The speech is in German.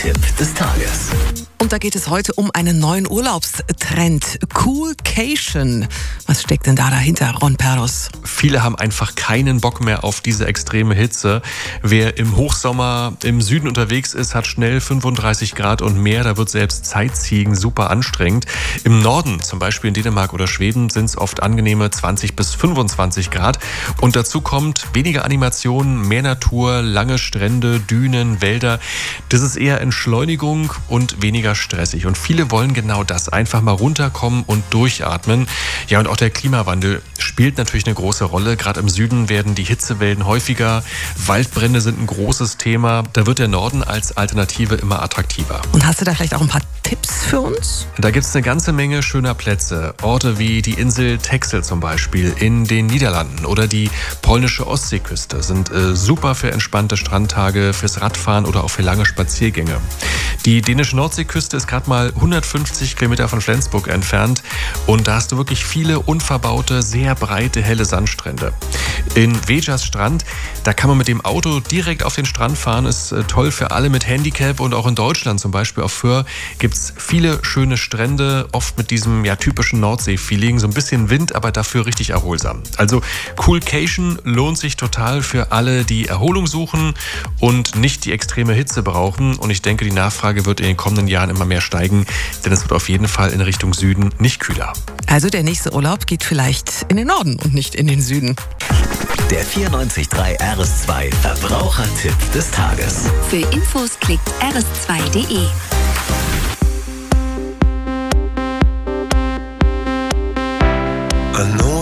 Verbrauchertipp des Tages. Und da geht es heute um einen neuen Urlaubstrend. Coolcation. Was steckt denn da dahinter, Ron Perros? Viele haben einfach keinen Bock mehr auf diese extreme Hitze. Wer im Hochsommer im Süden unterwegs ist, hat schnell 35 Grad und mehr. Da wird selbst Sightseeing super anstrengend. Im Norden, zum Beispiel in Dänemark oder Schweden, sind es oft angenehme 20 bis 25 Grad. Und dazu kommt weniger Animationen, mehr Natur, lange Strände, Dünen, Wälder. Das ist eher Entschleunigung und weniger stressig. Und viele wollen genau das, einfach mal runterkommen und durchatmen. Ja, und auch der Klimawandel spielt natürlich eine große Rolle. Gerade im Süden werden die Hitzewellen häufiger. Waldbrände sind ein großes Thema. Da wird der Norden als Alternative immer attraktiver. Und hast du da vielleicht auch ein paar Tipps für uns? Da gibt es eine ganze Menge schöner Plätze. Orte wie die Insel Texel zum Beispiel in den Niederlanden oder die polnische Ostseeküste sind super für entspannte Strandtage, fürs Radfahren oder auch für lange Spaziergänge. Die dänische Nordseeküste ist gerade mal 150 Kilometer von Flensburg entfernt und da hast du wirklich viele unverbaute, sehr breite, helle Sandstrände. In Vejas Strand, da kann man mit dem Auto direkt auf den Strand fahren, ist toll für alle mit Handicap und auch in Deutschland zum Beispiel auf Föhr gibt es viele schöne Strände, oft mit diesem typischen Nordsee-Feeling, so ein bisschen Wind, aber dafür richtig erholsam. Also Coolcation lohnt sich total für alle, die Erholung suchen und nicht die extreme Hitze brauchen und ich denke, die Nachfrage wird in den kommenden Jahren immer mehr steigen, denn es wird auf jeden Fall in Richtung Süden nicht kühler. Also der nächste Urlaub geht vielleicht in den Norden und nicht in den Süden. Der 94.3 RS2 Verbrauchertipp des Tages. Für Infos klickt rs2.de. I know